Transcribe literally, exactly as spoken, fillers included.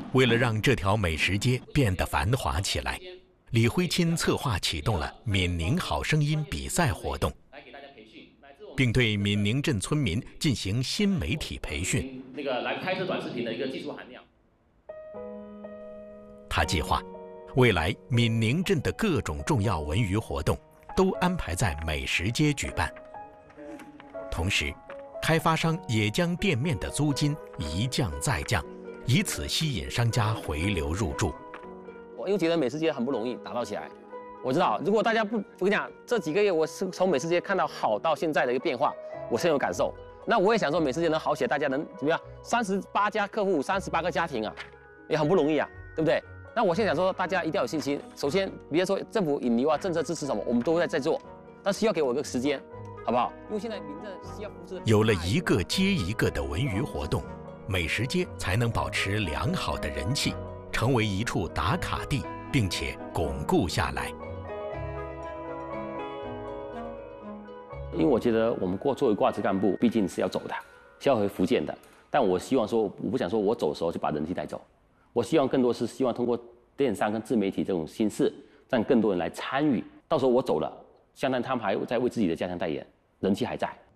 为了让这条美食街变得繁华起来，李辉钦策划启动了闽宁好声音比赛活动，并对闽宁镇村民进行新媒体培训。 那个来拍摄短视频的一个技术含量。 他计划，未来闽宁镇的各种重要文娱活动都安排在美食街举办。同时，开发商也将店面的租金一降再降，以此吸引商家回流入驻。 我因为觉得美食街很不容易打造起来，我知道如果大家不，我跟你讲，这几个月我是从美食街看到好到现在的一个变化，我深有感受。那我也想说，美食街能好起来，大家能怎么样？三十八家客户，三十八个家庭啊，也很不容易啊，对不对？那我现在想说，大家一定要有信心。首先，比如说政府引流啊、政策支持什么，我们都在在做，但是要给我一个时间，好不好？因为现在民政需要扶持。 有了一个接一个的文娱活动，美食街才能保持良好的人气，成为一处打卡地，并且巩固下来。 因为我觉得我们过作为挂职干部，毕竟是要走的，是要回福建的。但我希望说，我不想说我走的时候就把人气带走，我希望更多是希望通过电商跟自媒体这种形式，让更多人来参与。到时候我走了，相当他们还在为自己的家乡代言，人气还在。